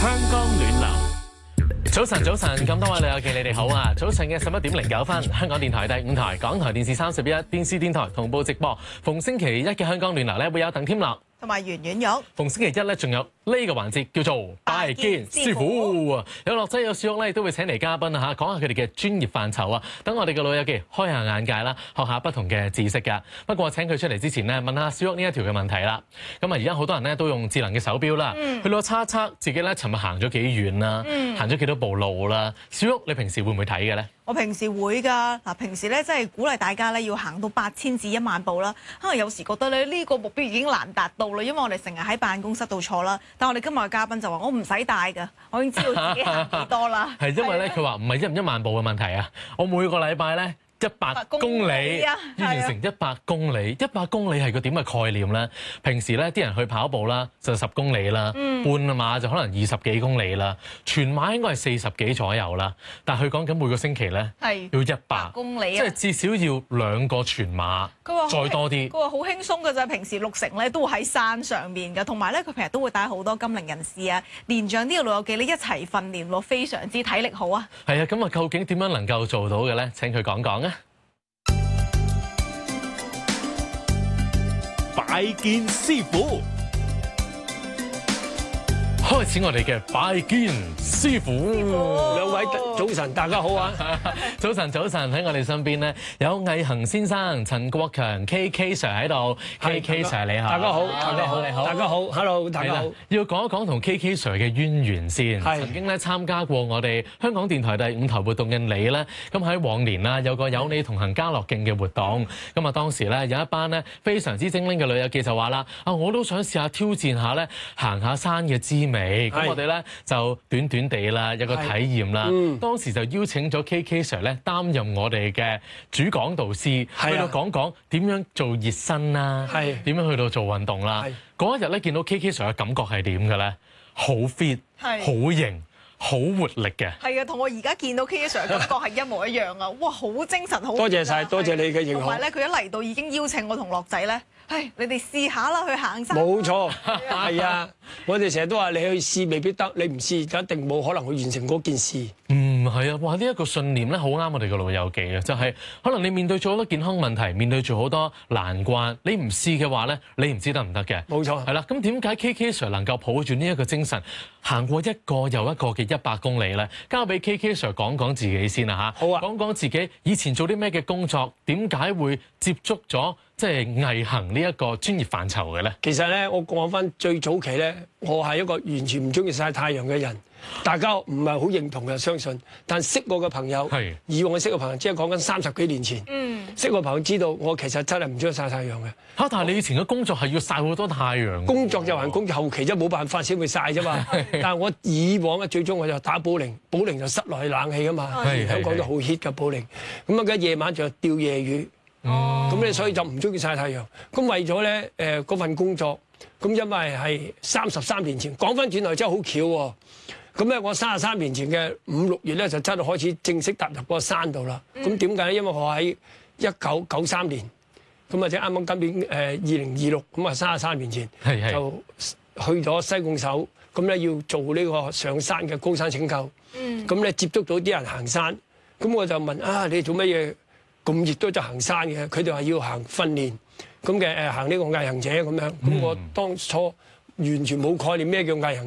香港暖流，早晨，咁多位老友記，你哋好啊！早晨嘅11:09，香港電台第5台、港台電視31、電視電台同步直播。逢星期一嘅香港暖流咧，會有鄧添樂同埋圓圓玉。 逢星期一咧，仲有呢個環節叫做拜見師傅。有樂仔有小屋咧，都會請嚟嘉賓啊嚇，講下佢哋嘅專業範疇啊，等我哋嘅老友記開下眼界啦，學下不同嘅知識㗎。不過請佢出嚟之前呢，問下小屋呢一條嘅問題啦。咁啊，而家好多人咧都用智能嘅手錶啦，去到測自己咧尋日行咗幾遠啦，行咗幾多步路啦。小屋，你平時會唔會睇嘅咧？ 我平時會㗎，嗱，平時咧真係鼓勵大家咧要行到8000至1萬步啦。可能有時覺得咧呢個目標已經難達到啦，因為我哋成日喺辦公室度坐啦。但我哋今日嘅嘉賓就話：我唔使帶㗎，我已經知道自己行幾多啦。係因為咧，佢話唔係1唔1萬步嘅問題啊，我每個禮拜咧100公里要完成100公里，100公里係個點嘅概念咧？平時咧啲人去跑步啦，就10公里啦，半馬就可能20幾公里啦，全馬應該係40幾左右啦。但係佢講緊每個星期咧要100 公里， 即係至少要2個全馬，再多啲。 佢話好輕鬆㗎咋，平時60咧都會喺山上面㗎，同埋咧佢平日都會帶好多金齡人士啊、年長啲嘅老友記呢一齊訓練喎，非常之體力好啊。 係啊，咁啊究竟點樣能夠做到嘅咧？請佢講講啊！ 拜見師傅， 開始我哋嘅拜見師傅。 兩位早晨，大家好啊！ 早晨，喺我哋身邊咧有毅行先生陳國強 KK Sir 喺度。KK Sir 你好， 大家好，大家好 ，Hello， 大家好。 要講一講同 KK Sir 嘅淵源先。曾經咧參加過我哋香港電台第5台活動嘅你咧，咁喺往年啦有個有你同行家樂徑嘅活動，咁啊當時咧有一班咧非常之精靈嘅老友記就話啦，啊我都想試下挑戰下咧行下山嘅滋味。咁我哋咧就短短地啦有個體驗啦。當時就邀請咗 KK Sir 咧擔任我哋嘅主講導師，去到講點樣做熱身啦，點樣去到做運動啦。嗰一日咧見到 KK Sir 嘅感覺係點嘅咧？好 fit，好型，好活力嘅。係啊， 同我而家見到 KK Sir 嘅感覺係一模一樣啊！哇，好精神，好。 多謝晒，多謝你嘅認可。 同埋咧，佢一嚟到已經邀請我同樂仔咧，你哋試下啦，去行山。 冇錯，係啊！我哋成日都話你去試未必得，你唔試就一定冇可能去完成嗰件事。 係啊！哇！呢一個信念咧，好啱我哋嘅老友記嘅，就係可能你面對咗好多健康問題，面對住好多難關，你唔試嘅話咧，你唔知得唔得嘅。 冇錯。係啦，咁點解 KK Sir 能夠抱住呢一個精神，行過一個又一個嘅100公里咧？交俾 KK Sir 講講自己先啦嚇。好啊。講講自己以前做啲咩嘅工作，點解會接觸咗即係毅行呢一個專業範疇嘅咧？ 其實咧，我講翻最早期咧，我係一個完全唔中意曬太陽嘅人。大家唔係好認同嘅，相信。但識我嘅朋友，以往我識嘅朋友，即係講緊30幾年前，識我嘅朋友知道我其實真係唔中意曬太陽嘅。 但係你以前嘅工作係要曬好多太陽。工作就還工作，後期真係冇辦法先會曬啫嘛。但係我以往嘅最終我就打保齡，保齡就室內冷氣㗎嘛。香港都好 hit 嘅保齡。咁啊，夜晚就釣夜魚。咁咧，所以就唔中意曬太陽。咁為咗咧嗰份工作，咁因為係33年前，講翻轉頭真係好巧喎。咁咧，我33年前嘅5、6月咧，就真係開始正式踏入個山度啦。咁點解咧？因為我喺1993年，咁啊即係啱啱今年2026，咁啊33年前就去咗西貢手，咁咧要做呢個上山嘅高山拯救。咁咧接觸到啲人行山，咁我就問啊，你哋做乜嘢咁熱都就行山嘅？佢哋話要行訓練，咁嘅行呢個毅行者咁樣。咁我當初完全冇概念咩叫毅行。